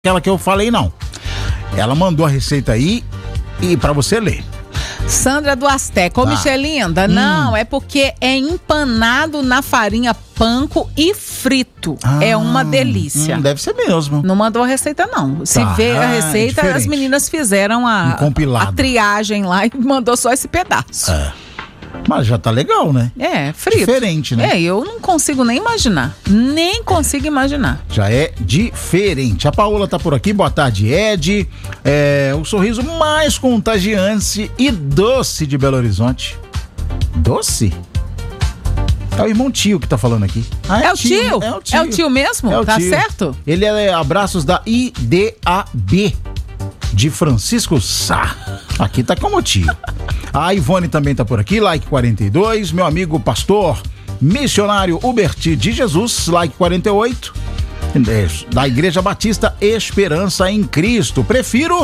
aquela que eu falei, não. Ela mandou a receita aí e pra você ler. Sandra do Azteca. Ô, Michelinda, não, é porque é empanado na farinha panko e frito. É uma delícia. Deve ser mesmo. Não mandou a receita, não. Se vê a receita, diferente. as meninas fizeram a triagem lá e mandou só esse pedaço. Mas já tá legal, né? É, frito. Diferente, né? Eu não consigo nem imaginar. Nem consigo imaginar. Já é diferente. A Paola tá por aqui. Boa tarde, Ed. O sorriso mais contagiante e doce de Belo Horizonte. Doce? É o irmão Tio que tá falando aqui. É o tio? É o tio mesmo? É o tá tio. certo? Ele é abraços da IDAB de Francisco Sá. Aqui tá como tio. A Ivone também tá por aqui, like 42. Meu amigo pastor missionário Huberti de Jesus, like 48. Da Igreja Batista Esperança em Cristo. Prefiro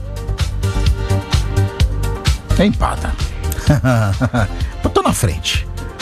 empada. Tô na frente.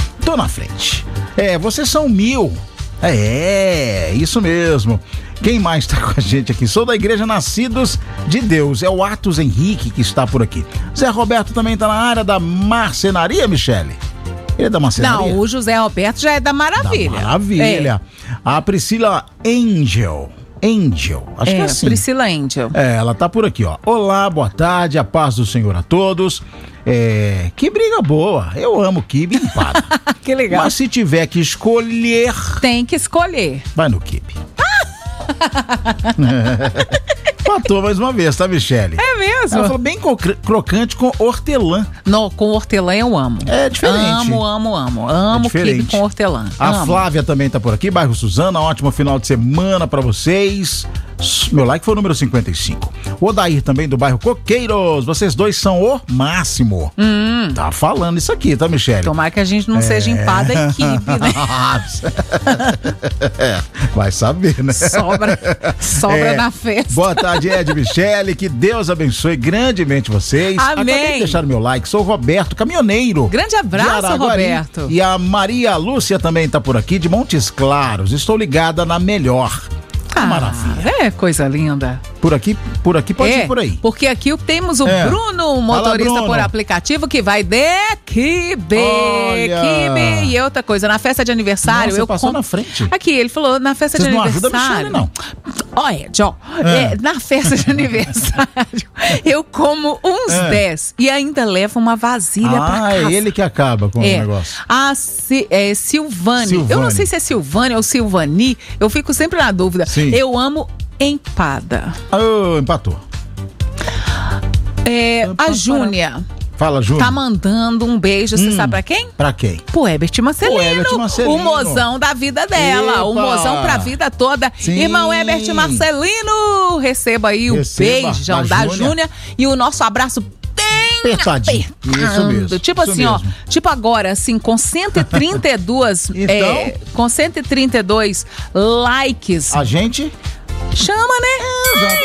Vocês são 1000. Isso mesmo. Quem mais tá com a gente aqui? Sou da Igreja Nascidos de Deus. É o Atos Henrique que está por aqui. Zé Roberto também tá na área da marcenaria, Michele? Ele é da marcenaria? Não, o José Roberto já é da Maravilha. Da Maravilha. A Priscila Angel, acho que é assim. Priscila Angel. Ela tá por aqui, ó. Olá, boa tarde, a paz do Senhor a todos. Que briga boa. Eu amo quibe empada. Que legal. Mas se tiver que escolher... Tem que escolher. Vai no quibe. Matou mais uma vez, tá, Michele? É mesmo? Ela falou bem crocante com hortelã. Não, com hortelã eu amo. É diferente. Amo quibe com hortelã. A Flávia também tá por aqui, bairro Suzana. Ótimo final de semana pra vocês. Meu like foi o número 55. O Odair também do bairro Coqueiros. Vocês dois são o máximo. Tá falando isso aqui, tá, Michele? Tomara que a gente não seja empada e quibe, né? Vai saber, né? Sobra na festa. Boa tarde, Ed e Michele. Que Deus abençoe grandemente vocês. Amém. Acabei de deixar o meu like. Sou o Roberto, caminhoneiro. Grande abraço, Roberto. E a Maria Lúcia também tá por aqui, de Montes Claros. Estou ligada na melhor. Maravilha. É coisa linda. Por aqui pode ser por aí. Porque aqui temos o Bruno, motorista Bruno. Por aplicativo, que vai de quibe. E outra coisa, na festa de aniversário... Nossa, passou na frente. Aqui, ele falou, na festa de aniversário... Não ajuda a Michele, não. Olha, John, na festa de aniversário, eu como uns 10 e ainda levo uma vasilha pra casa. É ele que acaba com o negócio. Silvane. Eu não sei se é Silvane ou Silvani, eu fico sempre na dúvida. Sim. Eu amo empada. Empatou. A Júnia. Fala, Júnia. Tá mandando um beijo, você sabe pra quem? Pra quem? Pro Herbert Marcelino. O mozão da vida dela. Epa. O mozão pra vida toda. Sim. Irmão Herbert Marcelino, receba aí o beijão da Júnia e o nosso abraço bem apertadinho. Isso mesmo. Tipo assim, ó. Tipo agora, assim, com 132 com 132 likes. A gente chama, né?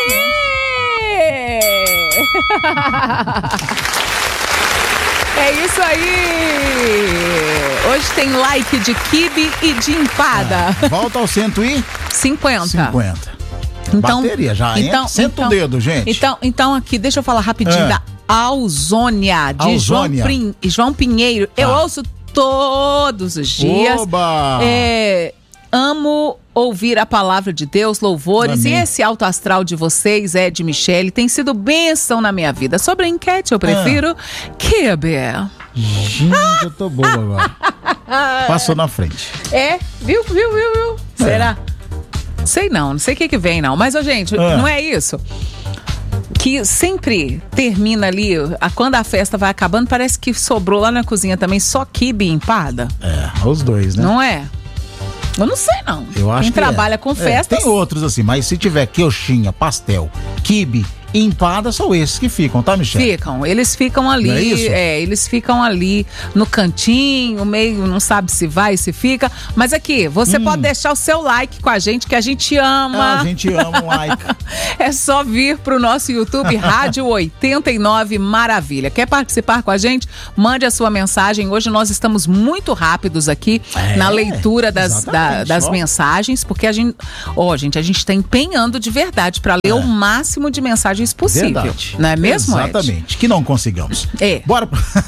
É isso aí! Hoje tem like de quibe e de empada. Volta ao 150. Então, bateria já, senta o dedo, gente. Então aqui, deixa eu falar rapidinho da Alzônia, de João Pinheiro. Eu ouço todos os dias. Oba! Amo ouvir a palavra de Deus, louvores. Amém. E esse alto astral de vocês, Ed e Michele, tem sido bênção na minha vida. Sobre a enquete, eu prefiro quibe. Gente, eu tô boa agora. Passou na frente. Viu? Será? Sei não sei o que vem não. Mas, gente, não é isso. Que sempre termina ali, quando a festa vai acabando, parece que sobrou lá na cozinha também só quibe e empada. Os dois, né? Não é? Eu não sei, não. Eu acho Quem que trabalha com festas... Tem outros assim, mas se tiver queixinha, pastel, quibe empada são esses que ficam, tá, Michele? Eles ficam ali, não é isso? Eles ficam ali no cantinho, meio, não sabe se vai, se fica, mas aqui, você pode deixar o seu like com a gente, que a gente ama. A gente ama um like. É só vir pro nosso YouTube Rádio 89 Maravilha. Quer participar com a gente? Mande a sua mensagem. Hoje nós estamos muito rápidos aqui na leitura das mensagens, porque a gente está empenhando de verdade para ler o máximo de mensagens possível. Verdade. Não é mesmo, Exatamente. Ed? Que não consigamos. Bora.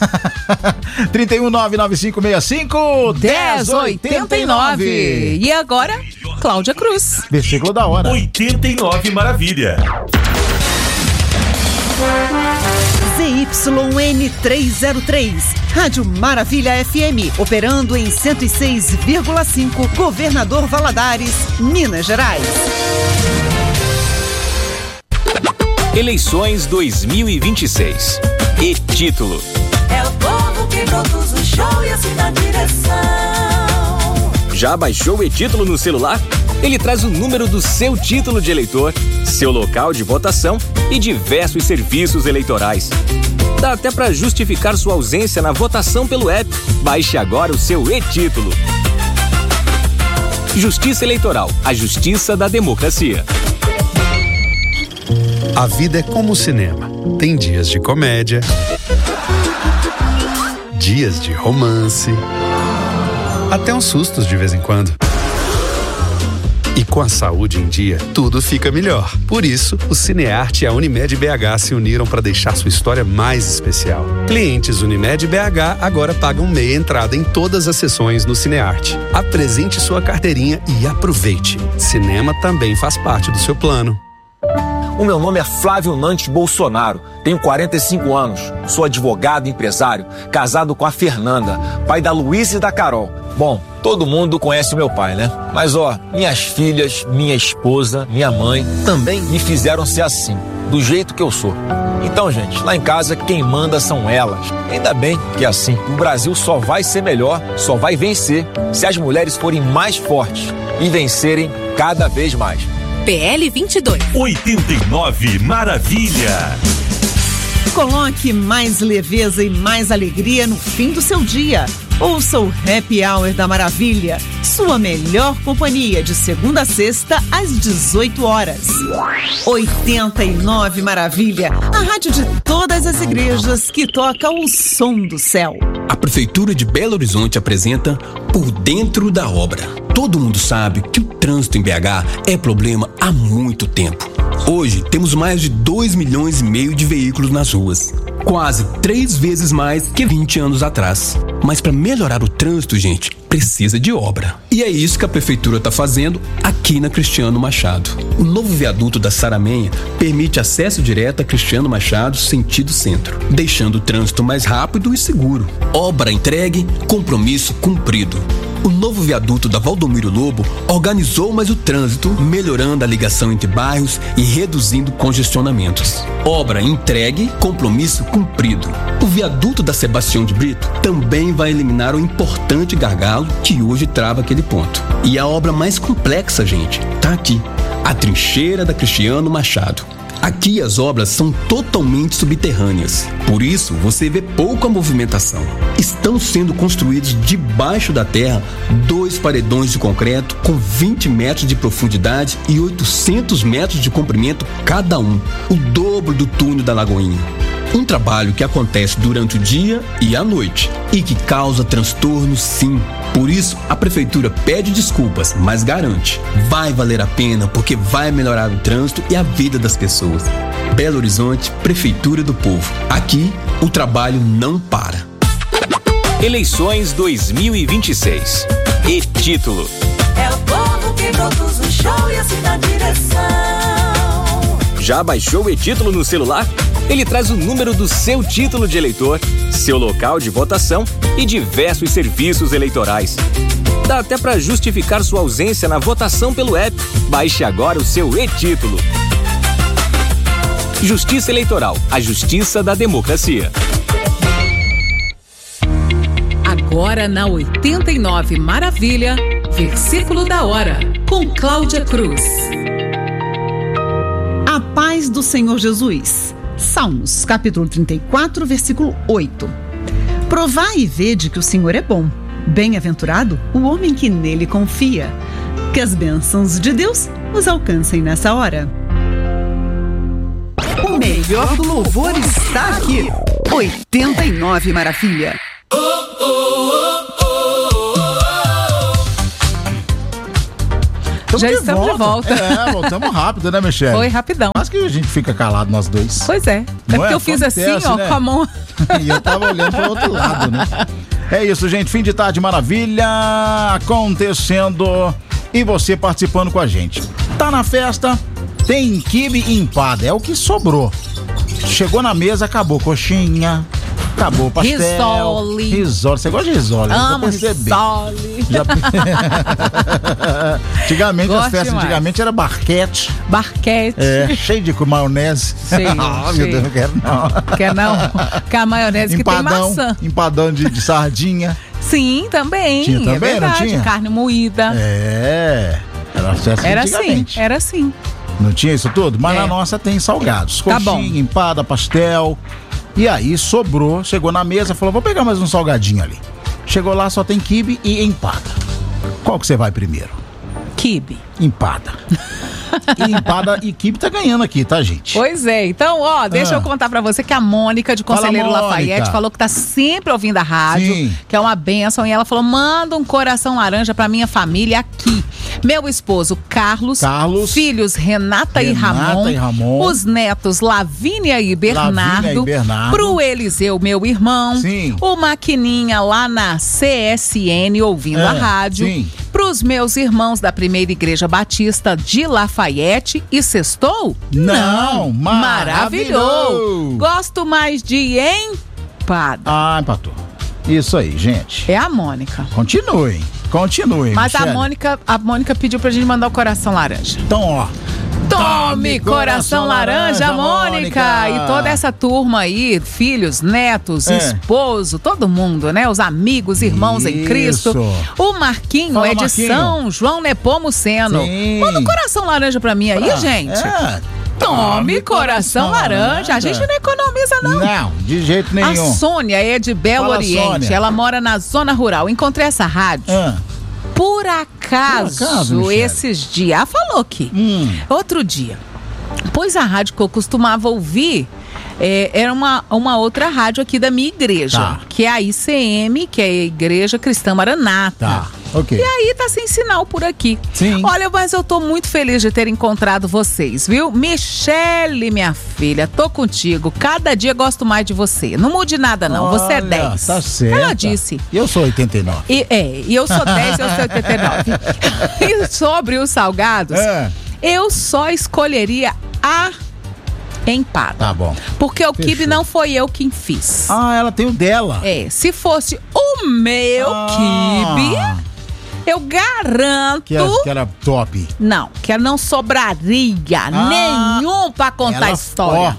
31995651089. E agora, Cláudia Cruz. Versículo da hora. 89 Maravilha. ZYN303, Rádio Maravilha FM, operando em 106,5, Governador Valadares, Minas Gerais. Eleições 2026. E título: é o povo que produz o show e assim dá direção. Já baixou o e-título no celular? Ele traz o número do seu título de eleitor, seu local de votação e diversos serviços eleitorais. Dá até para justificar sua ausência na votação pelo app. Baixe agora o seu e-título. Justiça Eleitoral, a justiça da democracia. A vida é como o cinema. Tem dias de comédia, dias de romance, até uns sustos de vez em quando. E com a saúde em dia, tudo fica melhor. Por isso, o Cinearte e a Unimed BH se uniram para deixar sua história mais especial. Clientes Unimed BH agora pagam meia entrada em todas as sessões no Cinearte. Apresente sua carteirinha e aproveite. Cinema também faz parte do seu plano. O meu nome é Flávio Nantes Bolsonaro, tenho 45 anos, sou advogado e empresário, casado com a Fernanda, pai da Luísa e da Carol. Bom, todo mundo conhece o meu pai, né? Mas minhas filhas, minha esposa, minha mãe também me fizeram ser assim, do jeito que eu sou. Então, gente, lá em casa quem manda são elas. Ainda bem que é assim. O Brasil só vai ser melhor, só vai vencer se as mulheres forem mais fortes e vencerem cada vez mais. PL 22. 89 Maravilha. Coloque mais leveza e mais alegria no fim do seu dia. Ouça o Happy Hour da Maravilha, sua melhor companhia de segunda a sexta às 18 horas. 89 Maravilha, a rádio de todas as igrejas que toca o som do céu. A Prefeitura de Belo Horizonte apresenta Por Dentro da Obra. Todo mundo sabe que o trânsito em BH é problema há muito tempo. Hoje temos mais de 2,5 milhões de veículos nas ruas. Quase 3 vezes mais que 20 anos atrás. Mas para melhorar o trânsito, gente, precisa de obra. E é isso que a Prefeitura está fazendo aqui na Cristiano Machado. O novo viaduto da Saramenha permite acesso direto a Cristiano Machado sentido centro, deixando o trânsito mais rápido e seguro. Obra entregue, compromisso cumprido. O novo viaduto da Valdomiro Lobo organizou mais o trânsito, melhorando a ligação entre bairros e reduzindo congestionamentos. Obra entregue, compromisso cumprido. O viaduto da Sebastião de Brito também vai eliminar o importante gargalo que hoje trava aquele ponto. E a obra mais complexa, gente, tá aqui. A trincheira da Cristiano Machado. Aqui as obras são totalmente subterrâneas, por isso você vê pouca movimentação. Estão sendo construídos debaixo da terra 2 paredões de concreto com 20 metros de profundidade e 800 metros de comprimento cada um, o dobro do túnel da Lagoinha. Um trabalho que acontece durante o dia e à noite e que causa transtorno, sim. Por isso, a Prefeitura pede desculpas, mas garante, vai valer a pena porque vai melhorar o trânsito e a vida das pessoas. Belo Horizonte, Prefeitura do Povo. Aqui, o trabalho não para. Eleições 2026. E título: é o povo que produz o show e assim dá direção. Já baixou o e-título no celular? Ele traz o número do seu título de eleitor, seu local de votação e diversos serviços eleitorais. Dá até para justificar sua ausência na votação pelo app. Baixe agora o seu e-título. Justiça Eleitoral, a justiça da democracia. Agora na 89 Maravilha, versículo da hora, com Cláudia Cruz. A paz paz do Senhor Jesus. Salmos, capítulo 34, versículo 8. Provai e vede que o Senhor é bom. Bem-aventurado o homem que nele confia. Que as bênçãos de Deus nos alcancem nessa hora. O melhor do louvor está aqui. 89 Maravilha. Já estamos de volta. Voltamos rápido, né, Michele? Foi rapidão. Mas que a gente fica calado nós dois. Pois é. É porque eu fiz assim, ó, né? Com a mão. E eu tava olhando para o outro lado, né? É isso, gente. Fim de tarde maravilha acontecendo e você participando com a gente. Tá na festa, tem quibe e empada. É o que sobrou. Chegou na mesa, acabou coxinha, acabou pastel. Risole. Você gosta de risole? Amo risole. Antigamente, Gosto as festas demais. antigamente era barquete. Barquete. Cheio de maionese. Cheio, Meu cheio. Deus, não quero não. Quer não? Porque a maionese Empadão, que tem maçã. Empadão de sardinha. Sim, também. Tinha também, é verdade. não tinha? Carne moída. Era as festas Era assim, antigamente. era assim. Não tinha isso tudo? Mas É. na nossa tem salgados. Tá Coxinha, bom. empada, pastel. E aí sobrou, chegou na mesa, falou, vou pegar mais um salgadinho ali. Chegou lá, só tem quibe e empada. Qual que você vai primeiro? Quibe. Empada. E empada e quibe tá ganhando aqui, tá, gente? Pois é, então, ó, deixa eu contar pra você que a Mônica de Conselheiro Fala, Lafayette Mônica. falou que tá sempre ouvindo a rádio, Sim. que é uma bênção, e ela falou, manda um coração laranja pra minha família aqui. Meu esposo Carlos, filhos Renata e Ramon, os netos Lavínia e Bernardo, pro Eliseu, meu irmão, o Maquininha lá na CSN ouvindo a rádio, pros meus irmãos da Primeira Igreja Batista de Lafayette e sextou? Não, Maravilhou! Gosto mais de empada. Ah, empatou. Isso aí, gente. É a Mônica. Continuem. Mas Michele. a Mônica pediu pra gente mandar o coração laranja. Então, ó. Tome coração laranja, Mônica! E toda essa turma aí, filhos, netos, esposo, todo mundo, né? Os amigos, irmãos em Cristo. O Marquinho Fala, é de Marquinho. São João Nepomuceno. Sim. Manda um coração laranja pra mim aí, gente. Tome coração laranja. A gente não economiza, não. Não, de jeito A nenhum. Sônia é de Belo Fala, Oriente. Sônia. Ela mora na zona rural. Encontrei essa rádio. Por acaso, Michele. esses dias. Ela falou aqui. Outro dia. Pois a rádio que eu costumava ouvir era uma outra rádio aqui da minha igreja. Que é a ICM, que é a Igreja Cristã Maranata. Ok. E aí tá sem sinal por aqui. Sim. Olha, mas eu tô muito feliz de ter encontrado vocês, viu? Michele, minha filha, tô contigo. Cada dia gosto mais de você. Não mude nada, não. Você é 10. Tá certo. Ela disse. Eu sou 89. E eu sou 10 e eu sou 89. E sobre os salgados, eu só escolheria a empada. Tá bom. Porque o quibe não foi eu quem fiz. Ah, ela tem o dela. Se fosse o meu quibe, eu garanto... Que era top. Não, que não sobraria nenhum pra contar a história.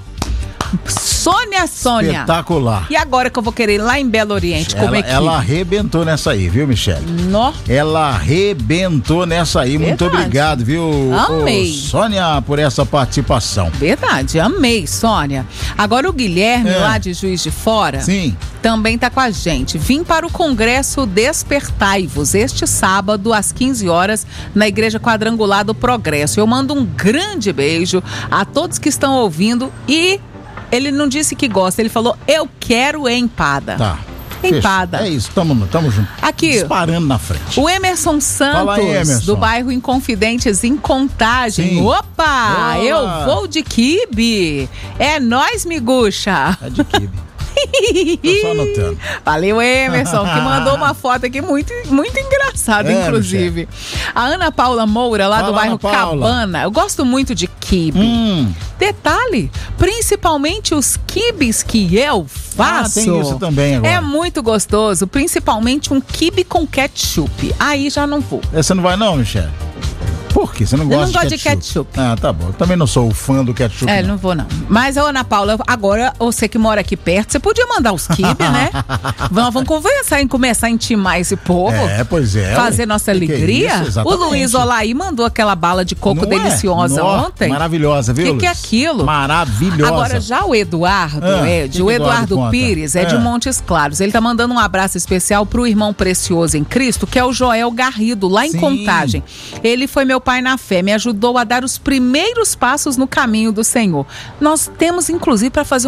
Sônia. Espetacular. E agora que eu vou querer ir lá em Belo Oriente comer quibe? Ela arrebentou nessa aí, viu, Michele? Nó. Ela arrebentou nessa aí. Muito Verdade. obrigado, viu, Amei. Sônia, por essa participação. Verdade, amei, Sônia. Agora o Guilherme, lá de Juiz de Fora, também tá com a gente. Vim para o Congresso Despertai-vos este sábado às 15 horas na Igreja Quadrangular do Progresso. Eu mando um grande beijo a todos que estão ouvindo e ele não disse que gosta, ele falou, eu quero empada. Tá. Empada. É isso, tamo junto. Aqui. Disparando na frente. O Emerson Santos, Fala aí, Emerson. do bairro Inconfidentes, em Contagem. Sim. Opa! Boa. Eu vou de quibe. É nóis, miguxa. É de quibe. Tô só anotando. Valeu, Emerson, que mandou uma foto aqui muito, muito engraçada, inclusive. A Ana Paula Moura, lá Fala, do bairro Ana Paula. Cabana. Eu gosto muito de quibe. Detalhe, principalmente os quibes que eu faço. tem isso também agora. É muito gostoso, principalmente um quibe com ketchup. Aí já não vou. Você não vai não, Michele? Por quê? Você não Eu gosta não gosto de ketchup. Ah, tá bom. Eu também não sou fã do ketchup. Não vou não. Mas, Ana Paula, agora você que mora aqui perto, você podia mandar os quibe, né? Vamos conversar em começar a intimar esse povo. Pois é. Fazer nossa alegria. É isso? O Luiz Olaí mandou aquela bala de coco deliciosa ontem. Maravilhosa, viu, O que é aquilo? Maravilhosa. Agora, já o Eduardo, o Eduardo Pires, é de Montes Claros. Ele tá mandando um abraço especial pro irmão precioso em Cristo, que é o Joel Garrido, lá em Contagem. Ele foi meu pai na fé, me ajudou a dar os primeiros passos no caminho do Senhor. Nós temos, inclusive, para fazer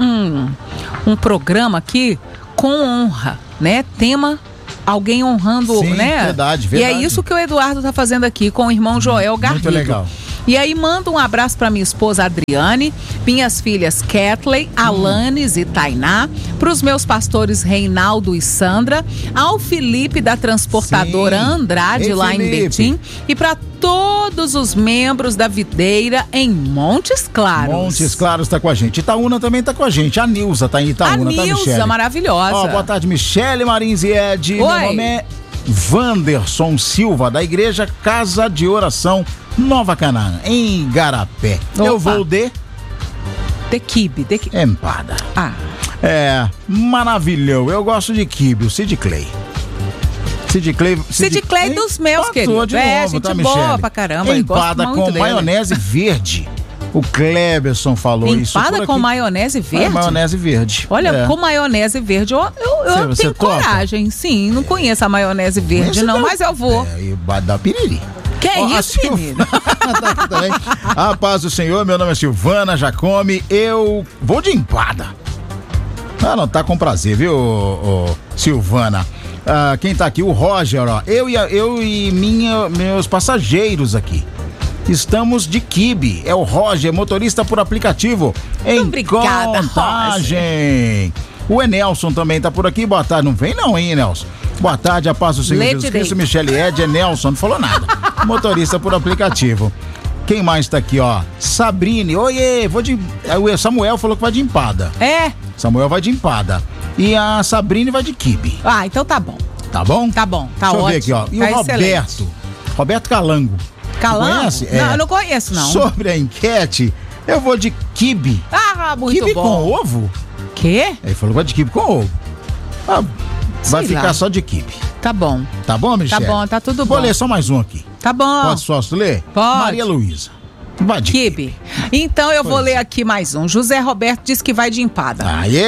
um programa aqui com honra, né? Tema alguém honrando, né? Verdade. E é isso que o Eduardo tá fazendo aqui com o irmão Joel Garrido. Muito legal. E aí manda um abraço para minha esposa Adriane, minhas filhas Kathleen, Alanes e Tainá, para os meus pastores Reinaldo e Sandra, ao Felipe da transportadora Andrade, lá em Betim, e para todos os membros da Videira em Montes Claros. Montes Claros tá com a gente. Itaúna também tá com a gente. A Nilza tá em Itaúna, tá, Michele? A Nilza, maravilhosa. Boa tarde, Michele Marins e Ed. Oi. Meu nome é Wanderson Silva, da Igreja Casa de Oração Nova Canaã, em Igarapé. Opa. Eu vou de quibe. Empada. Maravilhou. Eu gosto de quibe, o Sid Clay. Sid Clay dos meus, querido. De novo, gente tá, boa Michele? pra caramba. Empada com maionese verde. O Kleberson falou isso. Empada com maionese verde? Maionese verde. Olha, com maionese verde eu tenho coragem. Sim, não conheço a maionese verde, mas eu vou. E dá piriri. Que é isso, menino? Tá aqui também. A paz do Senhor, meu nome é Silvana Jacome, eu vou de empada. Não, tá com prazer, viu, Silvana? Quem tá aqui? O Roger, ó. Eu e meus passageiros aqui. Estamos de quibe. É o Roger, motorista por aplicativo. Obrigada, Contagem. O Enelson também tá por aqui. Boa tarde. Não vem não, hein, Enelson? Boa tarde, a paz do Senhor Jesus Cristo. Michele Ed, Enelson, não falou nada. Motorista por aplicativo. Quem mais tá aqui, ó? Sabrine. Oiê, vou de... O Samuel falou que vai de empada. Samuel vai de empada. E a Sabrine vai de quibe. Então tá bom. Tá bom? Tá bom, tá Deixa ótimo. eu ver aqui, ó. E o Roberto. Roberto Calango. Calango? Conhece? Não, eu não conheço, não. Sobre a enquete, eu vou de quibe. Muito quibe bom. Com ovo? Quê? Ele falou que vai de quibe com ovo. Vai ficar só de quibe. Tá bom. Tá bom, Michele? Tá bom, tá tudo bom. Vou ler só mais um aqui. Tá bom. Posso ler? Pode. Maria Luísa. Vai de quibe. Então eu vou ler aqui mais um. José Roberto disse que vai de empada.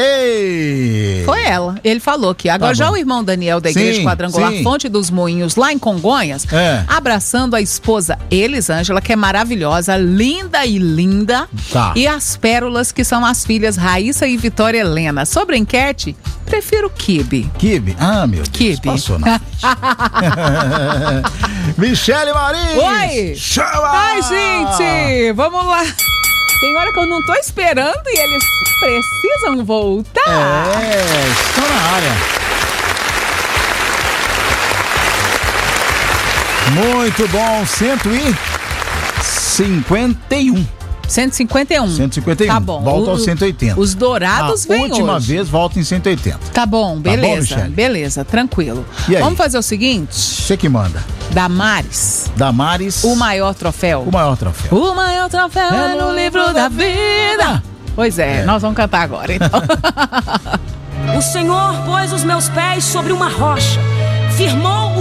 Aê! Foi ela. Ele falou que agora já o irmão Daniel da Igreja Quadrangular Fonte dos Moinhos, lá em Congonhas, abraçando a esposa Elisângela, que é maravilhosa, linda. E as pérolas, que são as filhas Raíssa e Vitória Helena. Sobre a enquete, prefiro quibe. Quibe? Meu Deus. Quibe. Passou na Michele Marins! Oi! Chama! Ai, gente! Vamos lá. Tem hora que eu não tô esperando e eles precisam voltar. Estão na área. Muito bom. 151. 151. Tá bom. Volta aos 180. Os dourados vêm hoje. A última vez volta em 180. Tá bom, beleza. Tá bom, beleza, tranquilo. E aí? Vamos fazer o seguinte? Você que manda. Damares. O maior troféu. O maior troféu. O maior troféu é no livro da vida. Pois é, nós vamos cantar agora, então. O Senhor pôs os meus pés sobre uma rocha, firmou